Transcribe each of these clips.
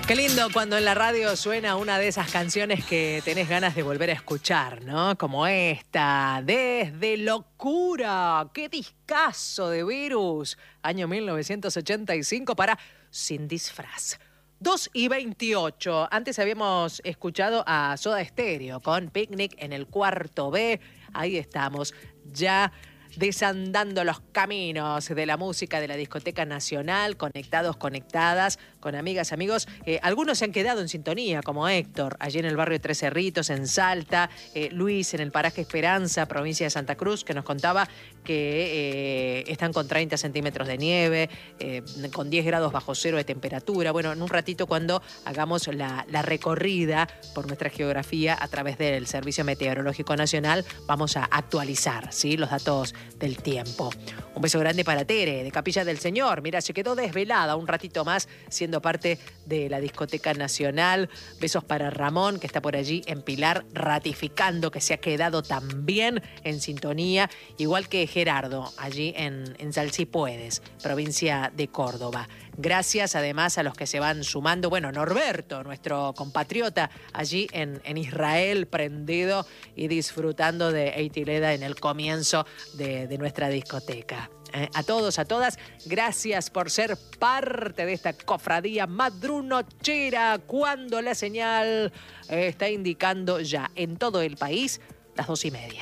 Qué lindo cuando en la radio suena una de esas canciones que tenés ganas de volver a escuchar, ¿no? Como esta, Desde Locura. ¡Qué discazo de Virus! Año 1985 para Sin Disfraz. 2:28. Antes habíamos escuchado a Soda Stereo con Picnic en el cuarto B. Ahí estamos, ya desandando los caminos de la música de la Discoteca Nacional, conectados, conectadas, con amigas, amigos. Algunos se han quedado en sintonía, como Héctor, allí en el barrio Tres Cerritos, en Salta, Luis en el paraje Esperanza, provincia de Santa Cruz, que nos contaba que están con 30 centímetros de nieve, con 10 grados bajo cero de temperatura. Bueno, en un ratito cuando hagamos la recorrida por nuestra geografía a través del Servicio Meteorológico Nacional, vamos a actualizar, ¿sí?, los datos del tiempo. Un beso grande para Tere, de Capilla del Señor. Mira, se quedó desvelada un ratito más siendo parte de la Discoteca Nacional. Besos para Ramón, que está por allí en Pilar, ratificando que se ha quedado también en sintonía, igual que Gerardo, allí en Salsipuedes, provincia de Córdoba. Gracias además a los que se van sumando. Bueno, Norberto, nuestro compatriota, allí en Israel, prendido y disfrutando de Eitileda en el comienzo de nuestra discoteca. A todos, a todas, gracias por ser parte de esta cofradía madrunochera cuando la señal está indicando ya en todo el país las 2:30.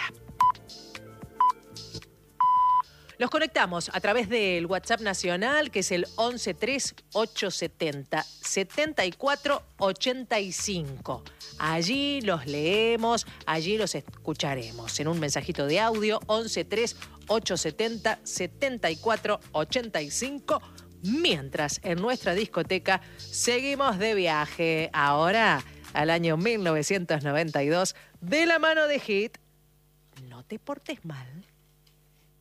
Los conectamos a través del WhatsApp nacional, que es el 113870-7485. Allí los leemos, allí los escucharemos. En un mensajito de audio, 113870-7485. Mientras en nuestra discoteca seguimos de viaje ahora al año 1992 de la mano de Hit. No te portes mal.